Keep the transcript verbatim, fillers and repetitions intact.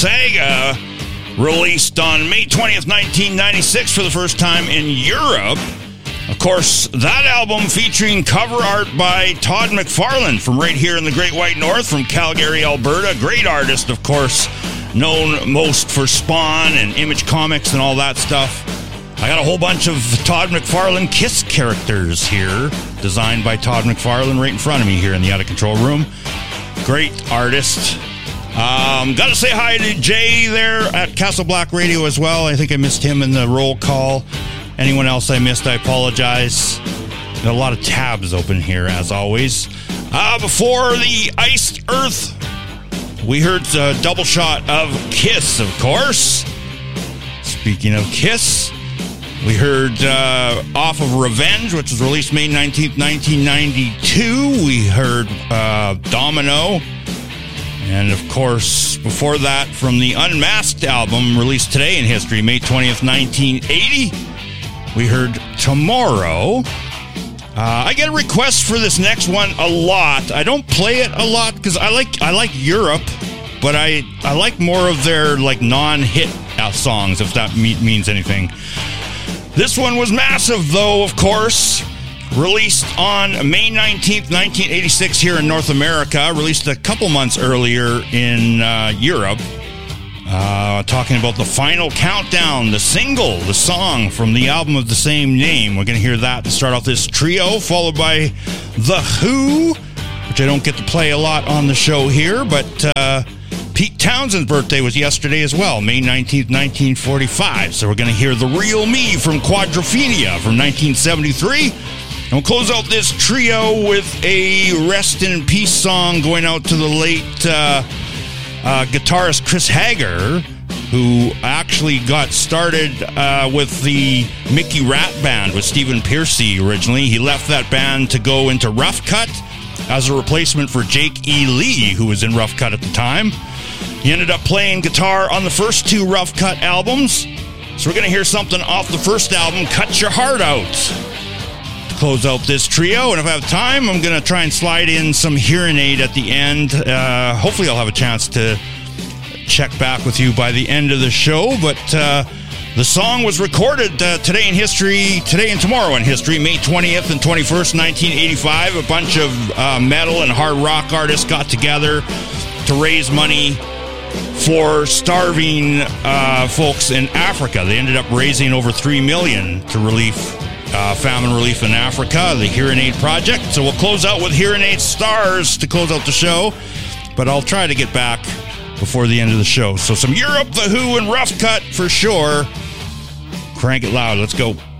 Saga, released on May twentieth, nineteen ninety-six for the first time in Europe. Of course, that album featuring cover art by Todd McFarlane from right here in the Great White North, from Calgary, Alberta. Great artist, of course, known most for Spawn and Image Comics and all that stuff. I got a whole bunch of Todd McFarlane Kiss characters here, designed by Todd McFarlane right in front of me here in the Out of Control room. Great artist. Um, got to say hi to Jay there at Castle Black Radio as well. I think I missed him in the roll call. Anyone else I missed, I apologize. Got a lot of tabs open here, as always. Uh, before the Iced Earth, we heard a double shot of Kiss, of course. Speaking of Kiss, we heard uh, off of Revenge, which was released May nineteenth, nineteen ninety-two. We heard uh, Domino. And, of course, before that, from the Unmasked album, released today in history, May twentieth, nineteen eighty, we heard Tomorrow. Uh, I get a request for this next one a lot. I don't play it a lot because I like I like Europe, but I, I like more of their like non-hit songs, if that me- means anything. This one was massive, though, of course. Released on May nineteenth, nineteen eighty-six here in North America. Released a couple months earlier in uh, Europe. Uh, talking about The Final Countdown, the single, the song from the album of the same name. We're going to hear that to start off this trio, followed by The Who, which I don't get to play a lot on the show here, but uh, Pete Townshend's birthday was yesterday as well, May nineteenth, nineteen forty-five. So we're going to hear The Real Me from Quadrophenia from nineteen seventy-three. And we'll close out this trio with a Rest in Peace song going out to the late uh, uh, guitarist Chris Hager, who actually got started uh, with the Mickey Rat Band with Stephen Pearcy originally. He left that band to go into Rough Cut as a replacement for Jake E. Lee, who was in Rough Cut at the time. He ended up playing guitar on the first two Rough Cut albums. So we're going to hear something off the first album, Cut Your Heart Out, to close out this trio. And if I have time, I'm going to try and slide in some Hearing Aid at the end. Uh, hopefully I'll have a chance to check back with you by the end of the show. But uh, the song was recorded uh, today in history, today and tomorrow in history, May twentieth and twenty-first, nineteen eighty-five. A bunch of uh, metal and hard rock artists got together to raise money for starving uh, folks in Africa. They ended up raising over three million dollars to relief uh, famine relief in Africa, the Hearing Aid Project. So we'll close out with Hearing Aid Stars to close out the show, but I'll try to get back before the end of the show. So some Europe, The Who, and Rough Cut for sure. Crank it loud. Let's go.